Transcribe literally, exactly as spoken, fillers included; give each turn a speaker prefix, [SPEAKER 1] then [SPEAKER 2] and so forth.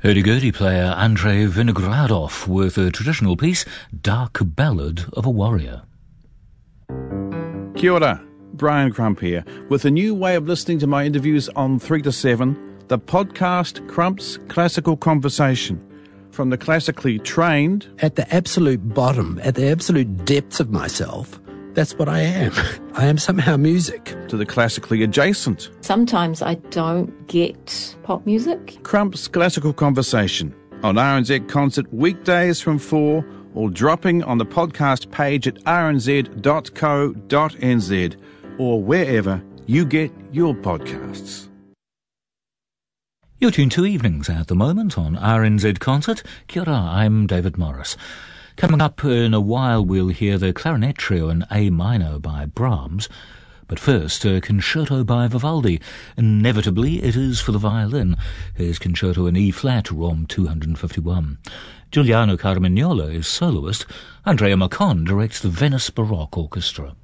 [SPEAKER 1] Hurdy-gurdy player Andrei Vinogradov with a traditional piece, Dark Ballad of a Warrior.
[SPEAKER 2] Kia ora, Brian Crump here, with a new way of listening to my interviews on three to seven, the podcast Crump's Classical Conversation. From the classically trained...
[SPEAKER 3] At the absolute bottom, at the absolute depths of myself, that's what I am. I am somehow music.
[SPEAKER 2] To the classically adjacent.
[SPEAKER 4] Sometimes I don't get pop music.
[SPEAKER 2] Crump's Classical Conversation on R N Z Concert weekdays from four, or dropping on the podcast page at r n z dot co dot n z or wherever you get your podcasts.
[SPEAKER 1] You're tuned to Evenings at the moment on R N Z Concert. Kia ora, I'm David Morris. Coming up in a while, we'll hear the clarinet trio in A minor by Brahms. But first, a concerto by Vivaldi. Inevitably, it is for the violin. His concerto in E-flat, Rom two fifty-one. Giuliano Carmignola is soloist. Andrea Macon directs the Venice Baroque Orchestra.